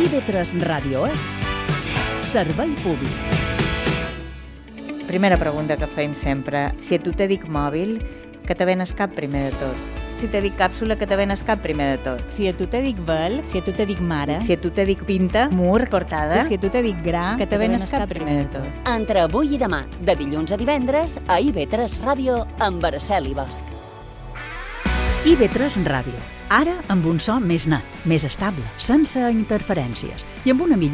IB3 Ràdio és servei públic. Primera pregunta que fem sempre. Si a tu te dic mòbil, que te ven al cap primer de tot? Si te dic càpsula, que te ven al cap primer de tot? Si a tu te dic vel, si a tu te dic mare, Si a tu te dic pinta, mur, portada, si a tu te dic gra, que te ven al cap primer de tot? Entre avui i demà, de dilluns a divendres, a IB3 Ràdio, amb Araceli Bosch. IB3 Ràdio. Ara amb un so més net, més estable, sense interferències i amb una millor